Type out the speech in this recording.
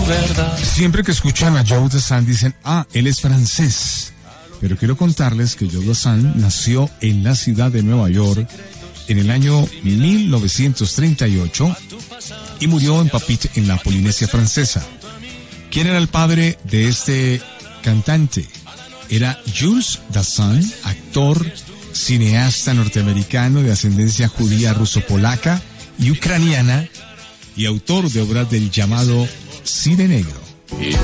verdad. Siempre que escuchan a Joe Dassin dicen, él es francés. Pero quiero contarles que Joe Dassin nació en la ciudad de Nueva York en el año 1938 y murió en Papeete, en la Polinesia Francesa. ¿Quién era el padre de este cantante? Era Jules Dassin, actor, cineasta norteamericano de ascendencia judía, ruso-polaca y ucraniana, y autor de obras del llamado cine negro.